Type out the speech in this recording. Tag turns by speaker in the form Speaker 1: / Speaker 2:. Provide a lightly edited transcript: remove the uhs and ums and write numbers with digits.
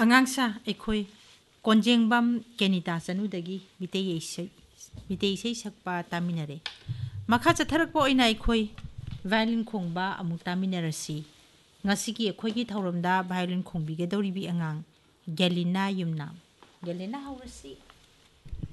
Speaker 1: ꯑꯉꯥꯡꯁꯥ ꯑꯩꯈꯣꯏ ꯀꯣꯟꯖꯦꯡꯕꯝ ꯀꯦꯅꯤꯇꯥ ꯆꯅꯨꯗꯒꯤ ꯃꯤꯇꯩ ꯏꯁꯩ ꯁꯛꯄ ꯇꯥꯃꯤꯟꯅꯔꯦ ꯃꯈꯥ ꯆꯠꯊꯔꯛꯄ ꯑꯣꯏꯅ ꯑꯩꯈꯣꯏ ꯚꯥꯏꯑꯣꯂꯤꯟ ꯈꯣꯡꯕ ꯑꯃꯨꯛ ꯇꯥꯃꯤꯟꯅꯔꯁꯤ ꯉꯁꯤꯒꯤ ꯑꯩꯈꯣꯏꯒꯤ ꯊꯧꯔꯝꯗ ꯚꯥꯏꯑꯣꯂꯤꯟ ꯈꯣꯡꯕꯤꯒꯗꯧꯔꯤꯕꯤ ꯑꯉꯥꯡ ꯒꯦꯂꯤꯅꯥ ꯌꯨꯝꯅꯥꯝ ꯒꯦꯂꯤꯅꯥ ꯍꯧꯔꯁꯤ